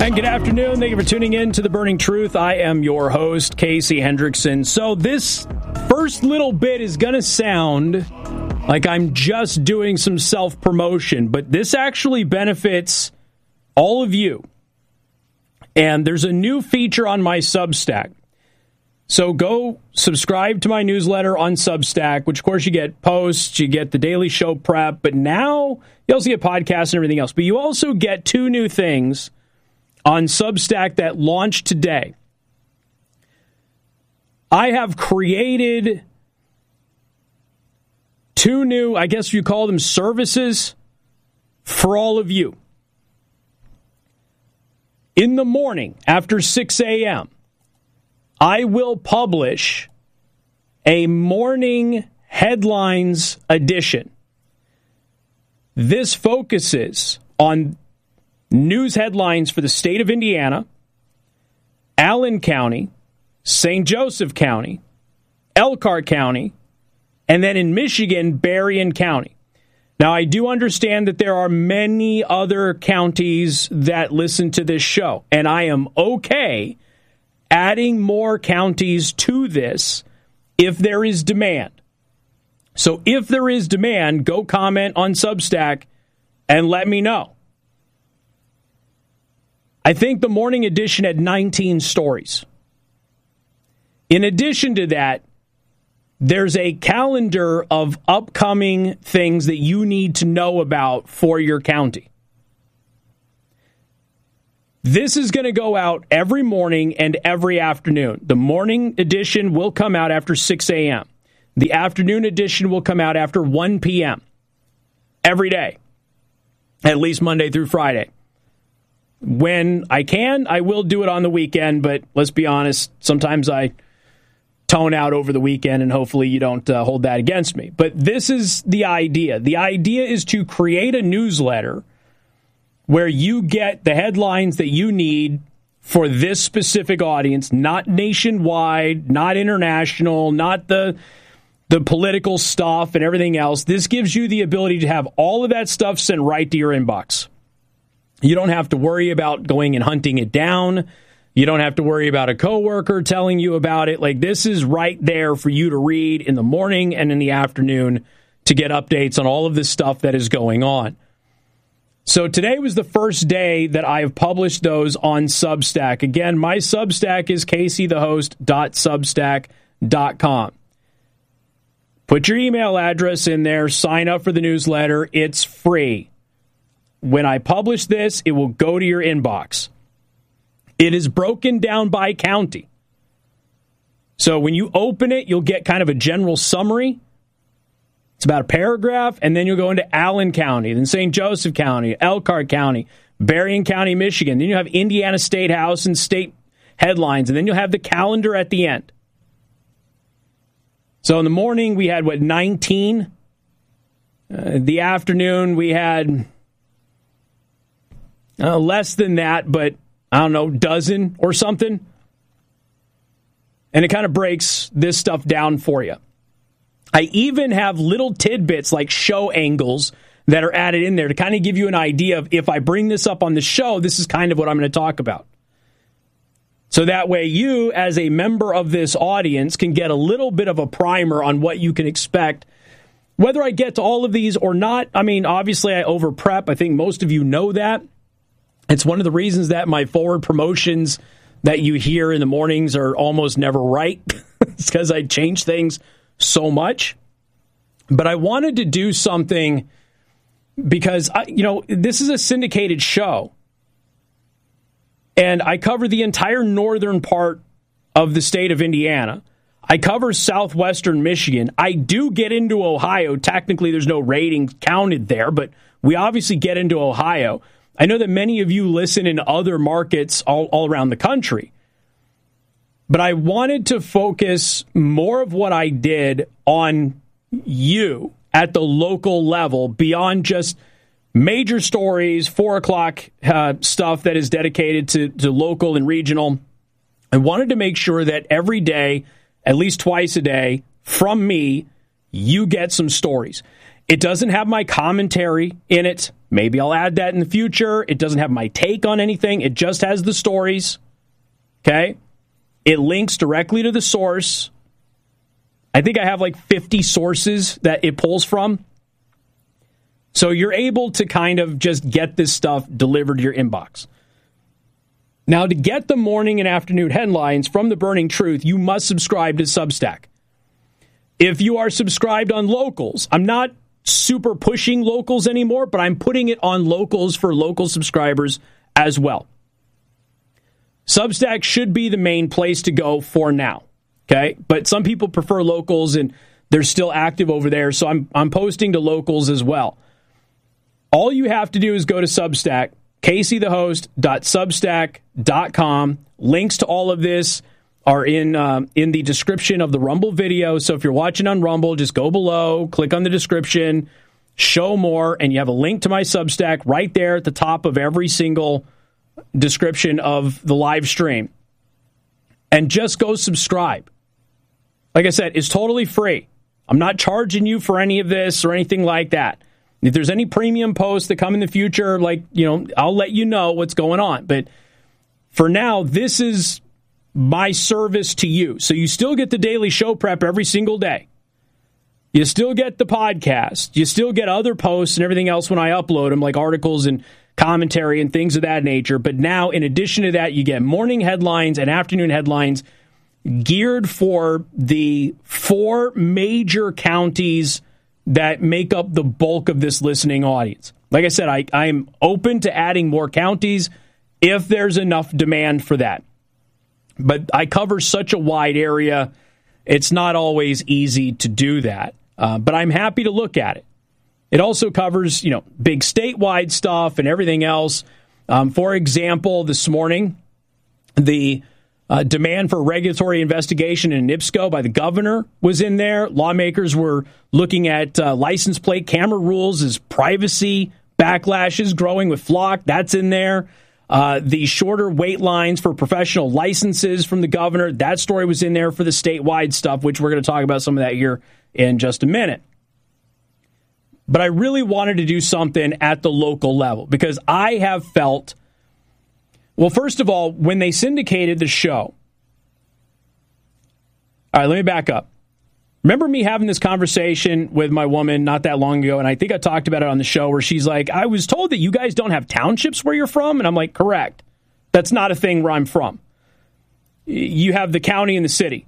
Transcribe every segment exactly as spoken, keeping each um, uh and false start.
And good afternoon. Thank you for tuning in to The Burning Truth. I am your host, Casey Hendrickson. So this first little bit is going to sound like I'm just doing some self-promotion, but this actually benefits all of you. And there's a new feature on my Substack. So go subscribe to my newsletter on Substack, which, of course, you get posts, you get the daily show prep, but now you also get podcasts and everything else. But you also get two new things on Substack that launched today. I have created two new, I guess you call them services, for all of you. In the morning, after six a.m., I will publish a morning headlines edition. This focuses on news headlines for the state of Indiana, Allen County, Saint Joseph County, Elkhart County, and then in Michigan, Berrien County. Now, I do understand that there are many other counties that listen to this show, and I am okay adding more counties to this if there is demand. So if there is demand, go comment on Substack and let me know. I think the morning edition had nineteen stories. In addition to that, there's a calendar of upcoming things that you need to know about for your county. This is going to go out every morning and every afternoon. The morning edition will come out after six a.m. The afternoon edition will come out after one p.m. every day, at least Monday through Friday. When I can, I will do it on the weekend, but let's be honest, sometimes I tone out over the weekend, and hopefully you don't uh, hold that against me. But this is the idea. The idea is to create a newsletter where you get the headlines that you need for this specific audience, not nationwide, not international, not the the political stuff and everything else. This gives you the ability to have all of that stuff sent right to your inbox. You don't have to worry about going and hunting it down. You don't have to worry about a coworker telling you about it. Like, this is right there for you to read in the morning and in the afternoon to get updates on all of this stuff that is going on. So today was the first day that I have published those on Substack. Again, my Substack is casey the host dot substack dot com. Put your email address in there, sign up for the newsletter. It's free. When I publish this, it will go to your inbox. It is broken down by county. So when you open it, you'll get kind of a general summary. It's about a paragraph, and then you'll go into Allen County, then Saint Joseph County, Elkhart County, Berrien County, Michigan. Then you have Indiana State House and state headlines, and then you'll have the calendar at the end. So in the morning, we had, what, nineteen? Uh, the afternoon, we had uh, less than that, but I don't know, dozen or something. And it kind of breaks this stuff down for you. I even have little tidbits like show angles that are added in there to kind of give you an idea of, if I bring this up on the show, this is kind of what I'm going to talk about. So that way you, as a member of this audience, can get a little bit of a primer on what you can expect. Whether I get to all of these or not, I mean, obviously I over prep. I think most of you know that. It's one of the reasons that my forward promotions that you hear in the mornings are almost never right. It's because I change things so much. But I wanted to do something because, I, you know, this is a syndicated show. And I cover the entire northern part of the state of Indiana. I cover southwestern Michigan. I do get into Ohio. Technically, there's no rating counted there, but we obviously get into Ohio. I know that many of you listen in other markets all, all around the country. But I wanted to focus more of what I did on you at the local level beyond just major stories, four o'clock uh, stuff that is dedicated to, to local and regional. I wanted to make sure that every day, at least twice a day, from me, you get some stories. It doesn't have my commentary in it. Maybe I'll add that in the future. It doesn't have my take on anything. It just has the stories. Okay? It links directly to the source. I think I have like fifty sources that it pulls from. So you're able to kind of just get this stuff delivered to your inbox. Now, to get the morning and afternoon headlines from The Burning Truth, you must subscribe to Substack. If you are subscribed on Locals, I'm not super pushing Locals anymore, but I'm putting it on Locals for local subscribers as well. Substack should be the main place to go for now, okay? But some people prefer Locals, and they're still active over there, so I'm I'm posting to Locals as well. All you have to do is go to Substack, casey the host dot substack dot com. Links to all of this are in um, in the description of the Rumble video. So if you're watching on Rumble, just go below, click on the description, show more, and you have a link to my Substack right there at the top of every single description of the live stream. And just go subscribe. Like I said, it's totally free. I'm not charging you for any of this or anything like that. If there's any premium posts that come in the future, like, you know, I'll let you know what's going on. But for now, this is my service to you. So you still get the daily show prep every single day. You still get the podcast. You still get other posts and everything else when I upload them, like articles and commentary and things of that nature. But now, in addition to that, you get morning headlines and afternoon headlines geared for the four major counties that make up the bulk of this listening audience. Like I said, I, I'm open to adding more counties if there's enough demand for that. But I cover such a wide area, it's not always easy to do that. Uh, but I'm happy to look at it. It also covers, you know, big statewide stuff and everything else. Um, for example, this morning, the Uh, demand for regulatory investigation in NIPSCO by the governor was in there. Lawmakers were looking at uh, license plate camera rules as privacy backlashes growing with Flock. That's in there. Uh, the shorter wait lines for professional licenses from the governor. That story was in there for the statewide stuff, which we're going to talk about some of that here in just a minute. But I really wanted to do something at the local level because I have felt... Well, first of all, when they syndicated the show, all right, let me back up. Remember me having this conversation with my woman not that long ago, and I think I talked about it on the show, where she's like, I was told that you guys don't have townships where you're from, and I'm like, correct. That's not a thing where I'm from. You have the county and the city.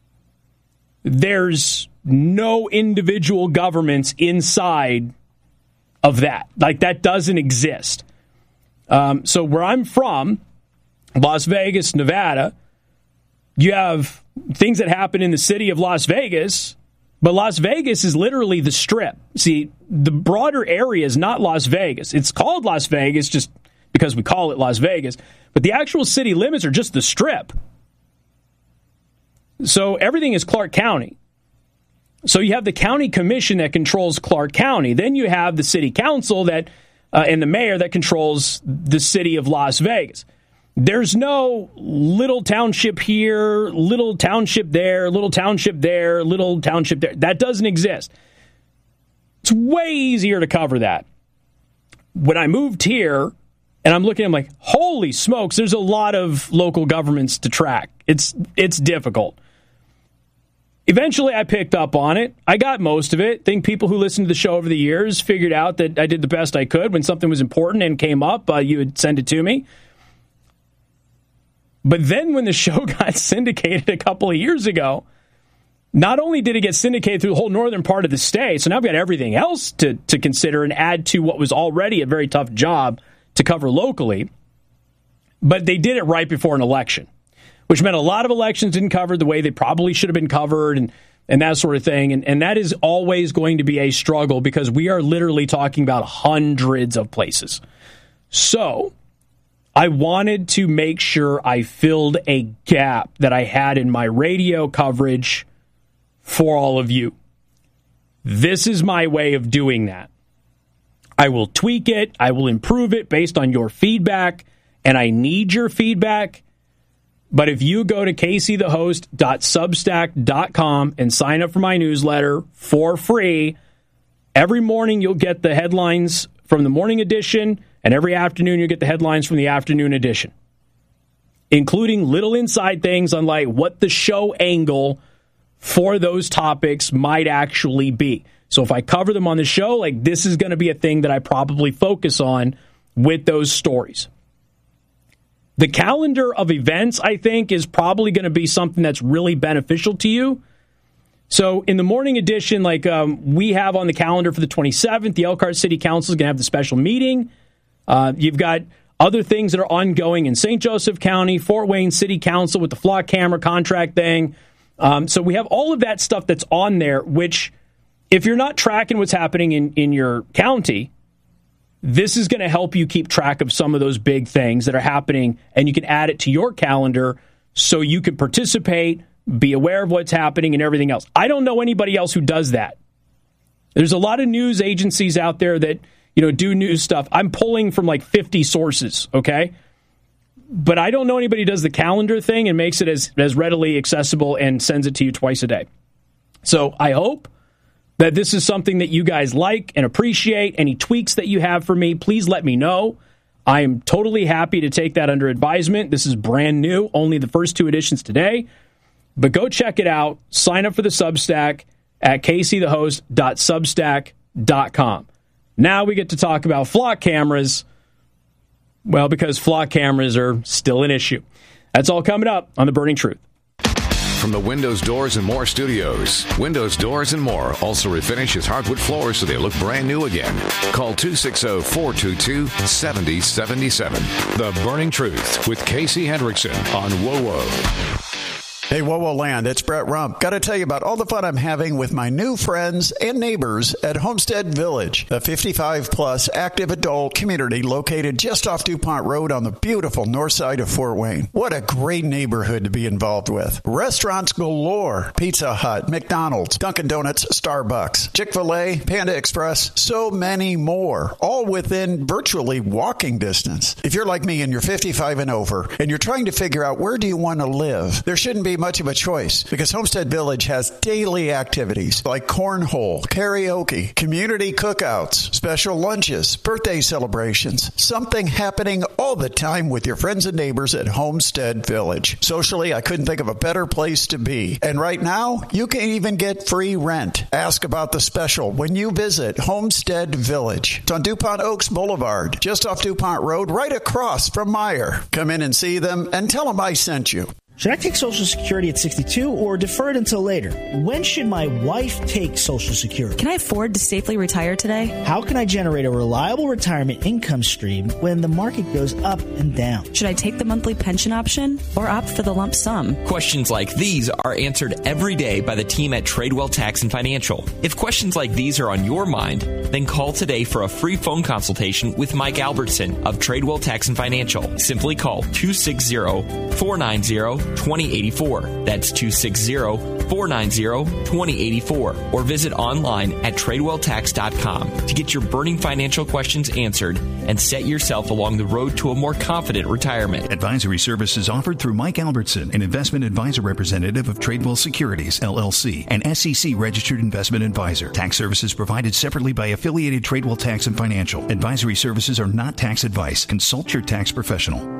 There's no individual governments inside of that. Like, that doesn't exist. Um, so where I'm from, Las Vegas, Nevada, you have things that happen in the city of Las Vegas, but Las Vegas is literally the Strip. See, the broader area is not Las Vegas. It's called Las Vegas just because we call it Las Vegas, but the actual city limits are just the Strip. So everything is Clark County. So you have the county commission that controls Clark County. Then you have the city council that Uh, and the mayor that controls the city of Las Vegas. There's no little township here, little township there, little township there, little township there. That doesn't exist. It's way easier to cover that. When I moved here, and I'm looking, I'm like, holy smokes, there's a lot of local governments to track. It's it's difficult. Eventually, I picked up on it. I got most of it. I think people who listened to the show over the years figured out that I did the best I could. When something was important and came up, uh, you would send it to me. But then when the show got syndicated a couple of years ago, not only did it get syndicated through the whole northern part of the state, so now I've got everything else to, to consider and add to what was already a very tough job to cover locally, but they did it right before an election, which meant a lot of elections didn't cover the way they probably should have been covered and, and that sort of thing. And, and that is always going to be a struggle because we are literally talking about hundreds of places. So I wanted to make sure I filled a gap that I had in my radio coverage for all of you. This is my way of doing that. I will tweak it. I will improve it based on your feedback, and I need your feedback. But if you go to casey the host dot substack dot com and sign up for my newsletter for free, Every morning you'll get the headlines from the morning edition, and every afternoon you'll get the headlines from the afternoon edition, including little inside things on like what the show angle for those topics might actually be. So if I cover them on the show, like this is going to be a thing that I probably focus on with those stories. The calendar of events, I think, is probably going to be something that's really beneficial to you. So in the morning edition, like um, we have on the calendar for the twenty-seventh, the Elkhart City Council is going to have the special meeting. Uh, you've got other things that are ongoing in Saint Joseph County, Fort Wayne City Council with the flock camera contract thing. Um, so we have all of that stuff that's on there, which if you're not tracking what's happening in, in your county, this is going to help you keep track of some of those big things that are happening, and you can add it to your calendar so you can participate, be aware of what's happening and everything else. I don't know anybody else who does that. There's a lot of news agencies out there that, you know, do news stuff. I'm pulling from like fifty sources, okay? But I don't know anybody who does the calendar thing and makes it as, as readily accessible and sends it to you twice a day. So I hope that this is something that you guys like and appreciate. Any tweaks that you have for me, please let me know. I am totally happy to take that under advisement. This is brand new, only the first two editions today. But go check it out. Sign up for the Substack at casey the host dot substack dot com. Now we get to talk about flock cameras. Well, because flock cameras are still an issue. That's all coming up on The Burning Truth. From the Windows, Doors, and More studios, Windows, Doors, and More also refinishes hardwood floors so they look brand new again. Call two six zero, four two two, seven zero seven seven. The Burning Truth with Casey Hendrickson on WoWo. Hey, WoWo Land, it's Brett Rump. Got to tell you about all the fun I'm having with my new friends and neighbors at Homestead Village, a fifty-five plus active adult community located just off DuPont Road on the beautiful north side of Fort Wayne. What a great neighborhood to be involved with. Restaurants galore. Pizza Hut, McDonald's, Dunkin' Donuts, Starbucks, Chick-fil-A, Panda Express, so many more, all within virtually walking distance. If you're like me and you're fifty-five and over and you're trying to figure out where do you want to live, there shouldn't be much of a choice because Homestead Village has daily activities like cornhole, karaoke, community cookouts, special lunches, birthday celebrations, something happening all the time with your friends and neighbors at Homestead Village. Socially, I couldn't think of a better place to be. And right now, you can even get free rent. Ask about the special when you visit Homestead Village. It's on DuPont Oaks Boulevard, just off DuPont Road, right across from Meijer. Come in and see them and tell them I sent you. Should I take Social Security at sixty-two or defer it until later? When should my wife take Social Security? Can I afford to safely retire today? How can I generate a reliable retirement income stream when the market goes up and down? Should I take the monthly pension option or opt for the lump sum? Questions like these are answered every day by the team at Tradewell Tax and Financial. If questions like these are on your mind, then call today for a free phone consultation with Mike Albertson of Tradewell Tax and Financial. Simply call two six zero, four nine zero, two zero eight four. That's two six zero, four nine zero, two zero eight four. Or visit online at tradewell tax dot com to get your burning financial questions answered and set yourself along the road to a more confident retirement. Advisory services offered through Mike Albertson, an investment advisor representative of Tradewell Securities, L L C, an S E C registered investment advisor. Tax services provided separately by affiliated Tradewell Tax and Financial. Advisory services are not tax advice. Consult your tax professional.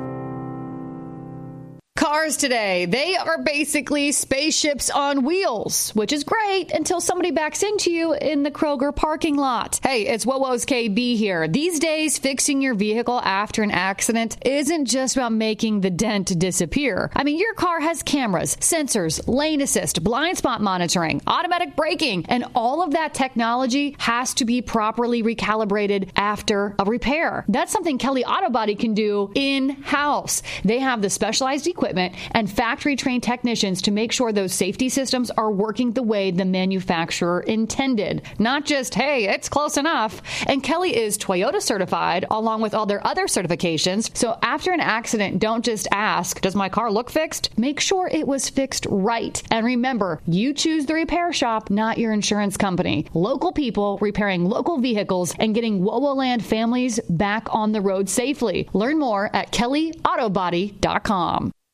Cars today, they are basically spaceships on wheels, which is great until somebody backs into you in the Kroger parking lot. Hey, it's WoWo's K B here. These days, fixing your vehicle after an accident isn't just about making the dent disappear. I mean, your car has cameras, sensors, lane assist, blind spot monitoring, automatic braking, and all of that technology has to be properly recalibrated after a repair. That's something Kelly Auto Body can do in-house. They have the specialized equipment and factory-trained technicians to make sure those safety systems are working the way the manufacturer intended. Not just, hey, it's close enough. And Kelly is Toyota certified, along with all their other certifications. So after an accident, don't just ask, does my car look fixed? Make sure it was fixed right. And remember, you choose the repair shop, not your insurance company. Local people repairing local vehicles and getting WoWo Land families back on the road safely. Learn more at kelly auto body dot com.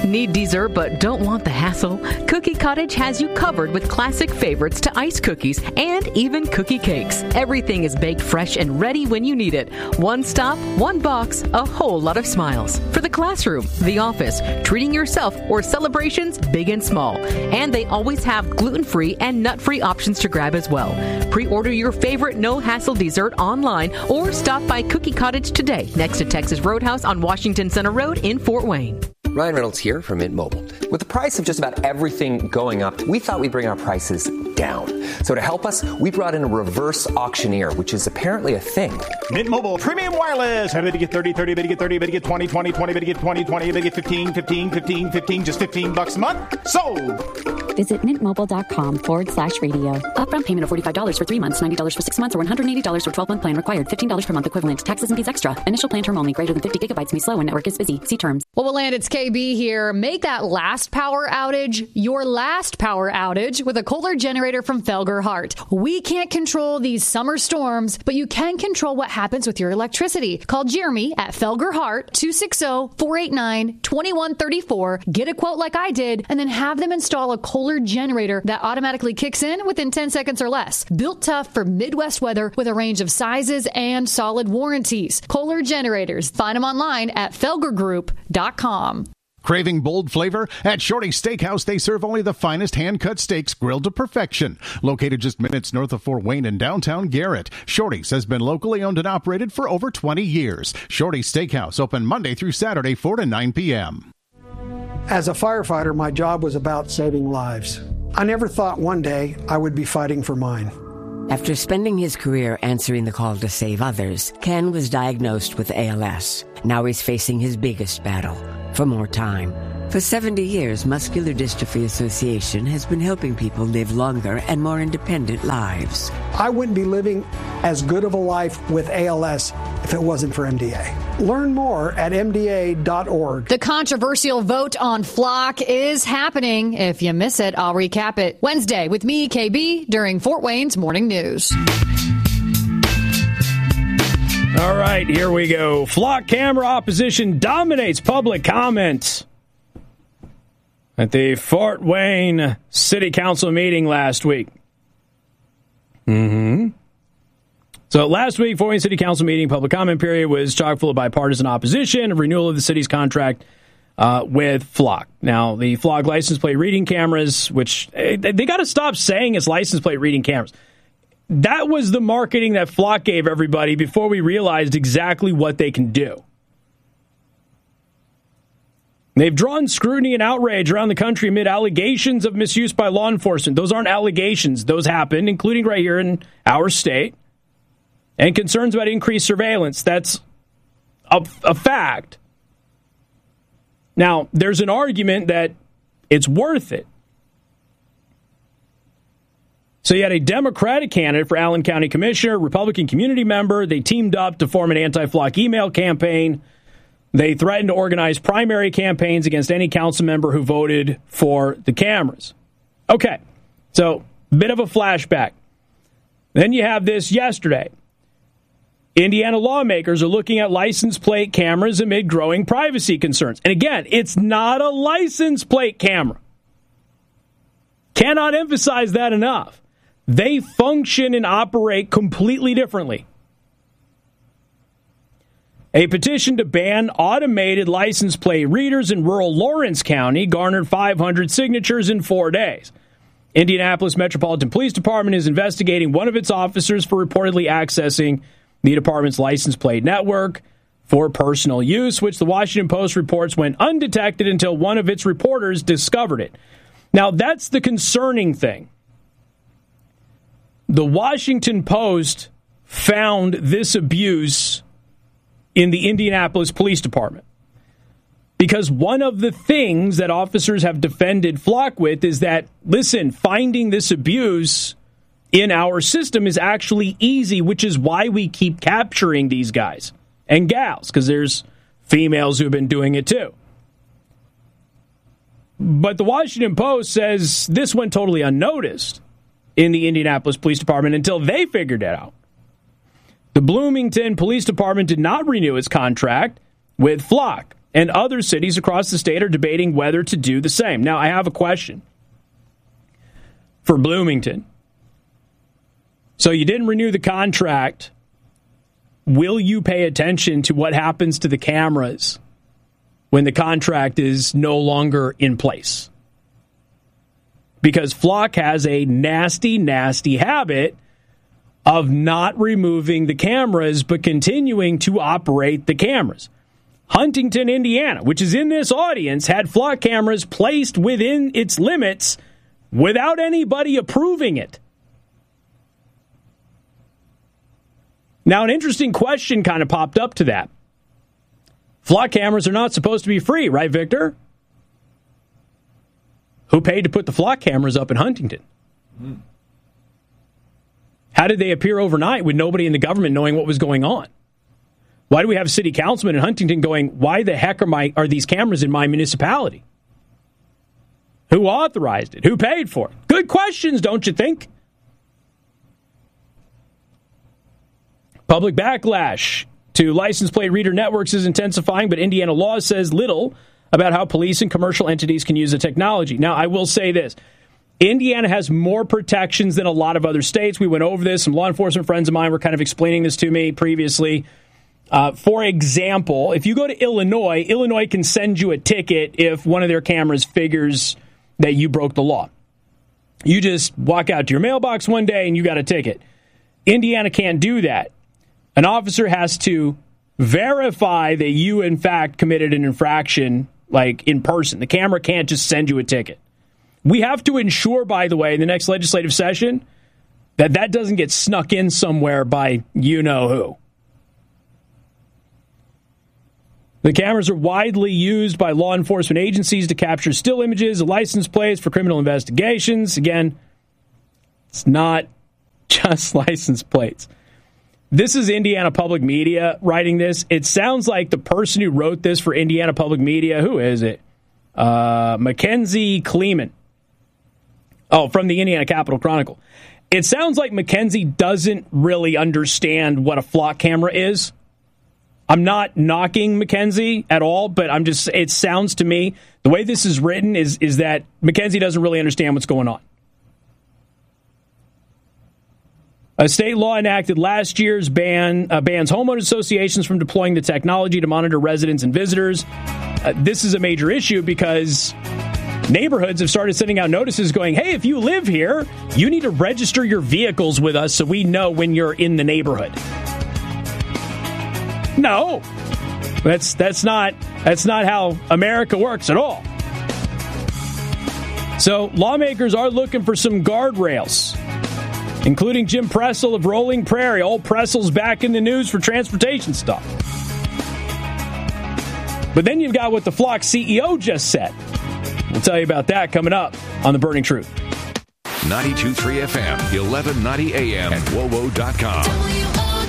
Need dessert but don't want the hassle? Cookie Cottage has you covered with classic favorites to ice cookies and even cookie cakes. Everything is baked fresh and ready when you need it. One stop, one box, a whole lot of smiles. For the classroom, the office, treating yourself, or celebrations big and small. And they always have gluten-free and nut-free options to grab as well. Pre-order your favorite no-hassle dessert online or stop by Cookie Cottage today next to Texas Roadhouse on Washington Center Road in Fort Wayne. Ryan Reynolds here from Mint Mobile. With the price of just about everything going up, we thought we'd bring our prices down. So to help us, we brought in a reverse auctioneer, which is apparently a thing. Mint Mobile Premium Wireless. How to get thirty, thirty, bit to get thirty, bit to get twenty, twenty, twenty, bit to get twenty, twenty, bit to get fifteen, fifteen, fifteen, fifteen, just fifteen bucks a month? Sold! Visit mintmobile.com forward slash radio. Upfront payment of forty-five dollars for three months, ninety dollars for six months, or one hundred eighty dollars for twelve-month plan required. fifteen dollars per month equivalent. Taxes and fees extra. Initial plan term only. Greater than fifty gigabytes may slow when network is busy. See terms. Well, we'll land. It's K B here. Make that last power outage your last power outage with a Kohler generator from Felger Hart. We can't control these summer storms, but you can control what happens with your electricity. Call Jeremy at Felger Hart, two six zero, four eight nine, two one three four. Get a quote like I did, and then have them install a Kohler generator that automatically kicks in within ten seconds or less. Built tough for Midwest weather with a range of sizes and solid warranties. Kohler generators. Find them online at felger group dot com. Craving bold flavor? At Shorty's Steakhouse, they serve only the finest hand-cut steaks grilled to perfection. Located just minutes north of Fort Wayne in downtown Garrett, Shorty's has been locally owned and operated for over twenty years. Shorty's Steakhouse, open Monday through Saturday, four to nine p.m. As a firefighter, my job was about saving lives. I never thought one day I would be fighting for mine. After spending his career answering the call to save others, Ken was diagnosed with A L S. Now he's facing his biggest battle, for more time. For seventy years, Muscular Dystrophy Association has been helping people live longer and more independent lives. I wouldn't be living as good of a life with A L S if it wasn't for M D A. Learn more at M D A dot org. The controversial vote on Flock is happening. If you miss it, I'll recap it Wednesday with me, K B, during Fort Wayne's Morning News. All right, here we go. Flock camera opposition dominates public comments at the Fort Wayne City Council meeting last week. Mm-hmm. So last week, Fort Wayne City Council meeting, public comment period was chock full of bipartisan opposition, renewal of the city's contract uh, with Flock. Now, the Flock license plate reading cameras, which they, they got to stop saying it's license plate reading cameras. That was the marketing that Flock gave everybody before we realized exactly what they can do. They've drawn scrutiny and outrage around the country amid allegations of misuse by law enforcement. Those aren't allegations. Those happened, including right here in our state. And concerns about increased surveillance. That's a, a fact. Now, there's an argument that it's worth it. So you had a Democratic candidate for Allen County Commissioner, Republican community member. They teamed up to form an anti-Flock email campaign. They threatened to organize primary campaigns against any council member who voted for the cameras. Okay, so bit of a flashback. Then you have this yesterday. Indiana lawmakers are looking at license plate cameras amid growing privacy concerns. And again, it's not a license plate camera. Cannot emphasize that enough. They function and operate completely differently. A petition to ban automated license plate readers in rural Lawrence County garnered five hundred signatures in four days. Indianapolis Metropolitan Police Department is investigating one of its officers for reportedly accessing the department's license plate network for personal use, which the Washington Post reports went undetected until one of its reporters discovered it. Now, that's the concerning thing. The Washington Post found this abuse in the Indianapolis Police Department. Because one of the things that officers have defended Flock with is that, listen, finding this abuse in our system is actually easy, which is why we keep capturing these guys and gals, because there's females who have been doing it too. But the Washington Post says this went totally unnoticed in the Indianapolis Police Department until they figured it out. The Bloomington Police Department did not renew its contract with Flock. and other cities across the state are debating whether to do the same. Now, I have a question for Bloomington. So you didn't renew the contract. Will you pay attention to what happens to the cameras when the contract is no longer in place? Because Flock has a nasty, nasty habit of not removing the cameras, but continuing to operate the cameras. Huntington, Indiana, which is in this audience, had Flock cameras placed within its limits without anybody approving it. Now, an interesting question kind of popped up to that. Flock cameras are not supposed to be free, right, Victor? Who paid to put the Flock cameras up in Huntington? Mm. How did they appear overnight with nobody in the government knowing what was going on? Why do we have city councilmen in Huntington going, why the heck are my are these cameras in my municipality? Who authorized it? Who paid for it? Good questions, don't you think? Public backlash to license plate reader networks is intensifying, but Indiana law says little about how police and commercial entities can use the technology. Now, I will say this. Indiana has more protections than a lot of other states. We went over this. Some law enforcement friends of mine were kind of explaining this to me previously. Uh, for example, if you go to Illinois, Illinois can send you a ticket if one of their cameras figures that you broke the law. You just walk out to your mailbox one day and you got a ticket. Indiana can't do that. An officer has to verify that you, in fact, committed an infraction, like in person. The camera can't just send you a ticket. We have to ensure, by the way, in the next legislative session, that that doesn't get snuck in somewhere by you-know-who. The cameras are widely used by law enforcement agencies to capture still images of license plates for criminal investigations. Again, it's not just license plates. This is Indiana Public Media writing this. It sounds like the person who wrote this for Indiana Public Media, who is it? Uh, Mackenzie Kleeman. Oh, from the Indiana Capitol Chronicle. It sounds like Mackenzie doesn't really understand what a Flock camera is. I'm not knocking Mackenzie at all, but I'm just, it sounds to me, the way this is written is, is that Mackenzie doesn't really understand what's going on. A state law enacted last year's ban uh, bans homeowner associations from deploying the technology to monitor residents and visitors. Uh, this is a major issue because neighborhoods have started sending out notices going, hey, if you live here, you need to register your vehicles with us so we know when you're in the neighborhood. No, that's that's not that's not how America works at all. So lawmakers are looking for some guardrails, including Jim Pressel of Rolling Prairie. Old Pressel's back in the news for transportation stuff. But then you've got what the Flock C E O just said. We'll tell you about that coming up on The Burning Truth. ninety-two point three F M, eleven ninety A M, and W O W O dot com.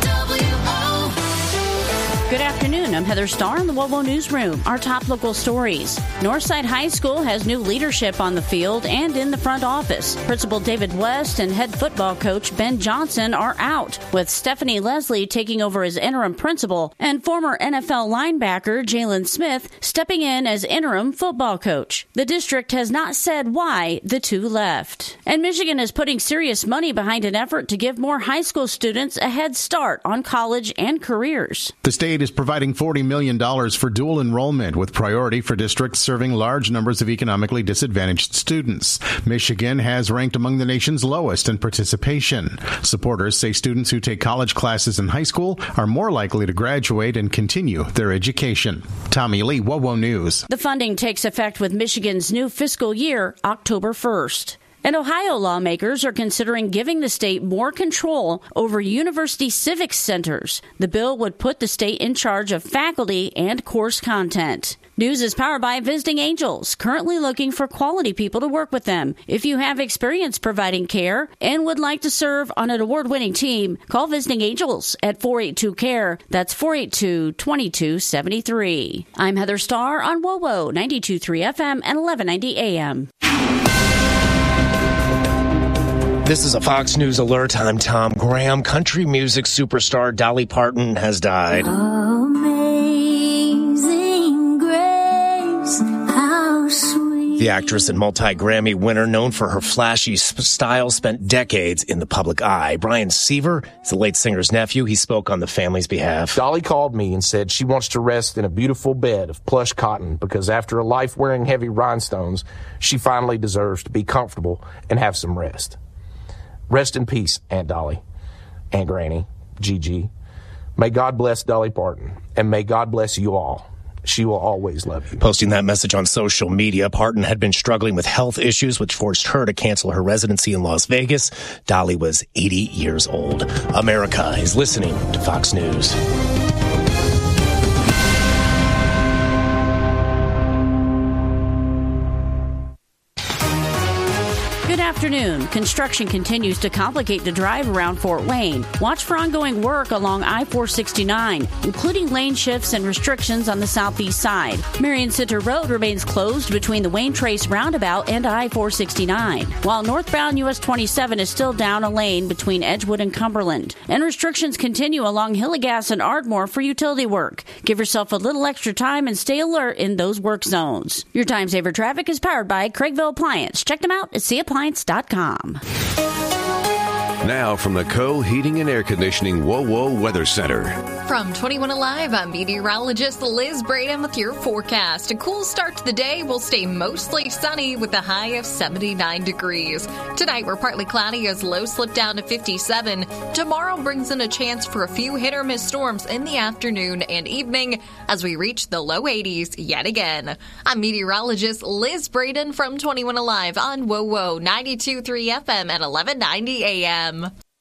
Good afternoon. I'm Heather Starr in the W O W O Newsroom. Our top local stories. Northside High School has new leadership on the field and in the front office. Principal David West and head football coach Ben Johnson are out, with Stephanie Leslie taking over as interim principal and former N F L linebacker Jalen Smith stepping in as interim football coach. The district has not said why the two left. And Michigan is putting serious money behind an effort to give more high school students a head start on college and careers. The state is providing forty million dollars for dual enrollment, with priority for districts serving large numbers of economically disadvantaged students. Michigan has ranked among the nation's lowest in participation. Supporters say students who take college classes in high school are more likely to graduate and continue their education. Tommy Lee, W O W O News. The funding takes effect with Michigan's new fiscal year, October first. And Ohio lawmakers are considering giving the state more control over university civic centers. The bill would put the state in charge of faculty and course content. News is powered by Visiting Angels, currently looking for quality people to work with them. If you have experience providing care and would like to serve on an award-winning team, call Visiting Angels at four eight two, C A R E. That's four eight two, two two seven three. I'm Heather Starr on W O W O ninety-two point three F M and eleven ninety A M. This is a Fox News alert. I'm Tom Graham. Country music superstar Dolly Parton has died. Amazing Grace. The actress and multi-Grammy winner, known for her flashy style, spent decades in the public eye. Brian Seaver is the late singer's nephew. He spoke on the family's behalf. Dolly called me and said she wants to rest in a beautiful bed of plush cotton because after a life wearing heavy rhinestones, she finally deserves to be comfortable and have some rest. Rest in peace, Aunt Dolly, Aunt Granny, Gigi. May God bless Dolly Parton, and may God bless you all. She will always love you. Posting that message on social media, Parton had been struggling with health issues, which forced her to cancel her residency in Las Vegas. Dolly was eighty years old. America is listening to Fox News. Good afternoon. Construction continues to complicate the drive around Fort Wayne. Watch for ongoing work along I four sixty-nine, including lane shifts and restrictions on the southeast side. Marion Center Road remains closed between the Wayne Trace roundabout and I four sixty-nine, while northbound U S twenty-seven is still down a lane between Edgewood and Cumberland. And restrictions continue along Hillegas and Ardmore for utility work. Give yourself a little extra time and stay alert in those work zones. Your Time Saver Traffic is powered by Craigville Appliance. Check them out at c appliance dot com. Now from the Co Heating and Air Conditioning Whoa Whoa Weather Center. From twenty-one Alive, I'm meteorologist Liz Braden with your forecast. A cool start to the day will stay mostly sunny with a high of seventy-nine degrees. Tonight, we're partly cloudy as lows slip down to fifty-seven. Tomorrow brings in a chance for a few hit-or-miss storms in the afternoon and evening as we reach the low eighties yet again. I'm meteorologist Liz Braden from twenty-one Alive on Whoa Whoa ninety-two point three F M at eleven ninety A M.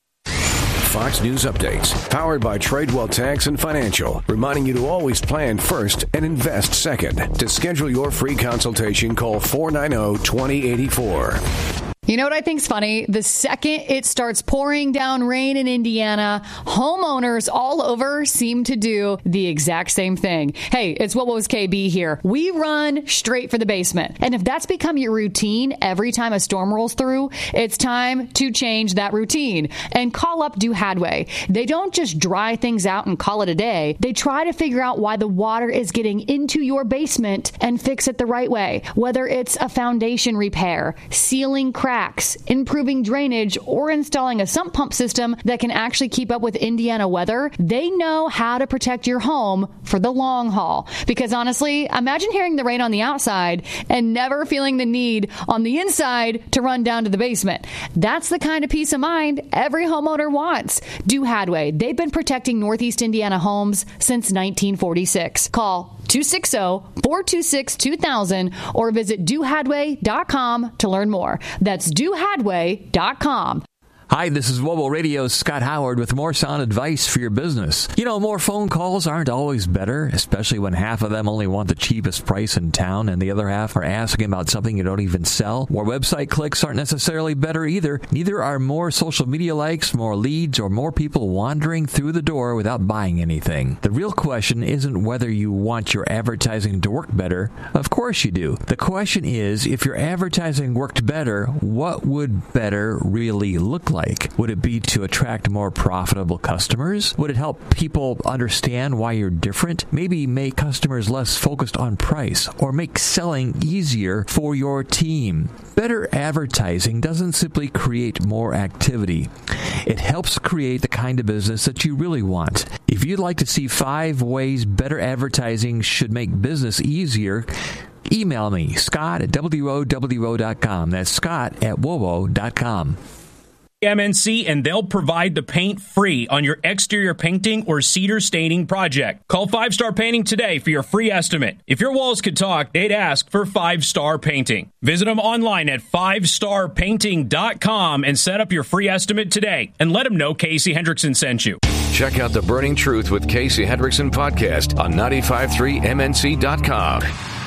Fox News Updates, powered by Tradewell Tax and Financial, reminding you to always plan first and invest second. To schedule your free consultation, call four nine zero, two zero eight four. You know what I think's funny? The second it starts pouring down rain in Indiana, homeowners all over seem to do the exact same thing. Hey, it's What Was K B here. We run straight for the basement. And if that's become your routine every time a storm rolls through, it's time to change that routine and call up Do Hadway. They don't just dry things out and call it a day. They try to figure out why the water is getting into your basement and fix it the right way. Whether it's a foundation repair, sealing cracks, Cracks, improving drainage, or installing a sump pump system that can actually keep up with Indiana weather, they know how to protect your home for the long haul. Because honestly, imagine hearing the rain on the outside and never feeling the need on the inside to run down to the basement. That's the kind of peace of mind every homeowner wants. Do Hadway. They've been protecting Northeast Indiana homes since nineteen forty-six. Call two six zero, four two six, two thousand or visit do hadway dot com to learn more. That's do hadway dot com. Hi, this is Mobile Radio's Scott Howard with more sound advice for your business. You know, more phone calls aren't always better, especially when half of them only want the cheapest price in town and the other half are asking about something you don't even sell. More website clicks aren't necessarily better either. Neither are more social media likes, more leads, or more people wandering through the door without buying anything. The real question isn't whether you want your advertising to work better. Of course you do. The question is, if your advertising worked better, what would better really look like? Would it be to attract more profitable customers? Would it help people understand why you're different? Maybe make customers less focused on price or make selling easier for your team. Better advertising doesn't simply create more activity. It helps create the kind of business that you really want. If you'd like to see five ways better advertising should make business easier, email me, Scott at W O W O dot com. That's Scott at W O W O dot com. M N C, and they'll provide the paint free on your exterior painting or cedar staining project. Call Five Star Painting today for your free estimate. If your walls could talk, they'd ask for Five Star Painting. Visit them online at five star painting dot com and set up your free estimate today. And let them know Casey Hendrickson sent you. Check out the Burning Truth with Casey Hendrickson podcast on ninety-five point three M N C dot com.